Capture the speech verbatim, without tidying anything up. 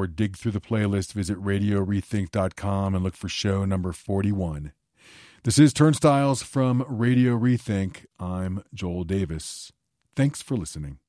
or dig through the playlist, visit radio rethink dot com and look for show number forty-one. This is Turnstiles from Radio Rethink. I'm Joel Davis. Thanks for listening.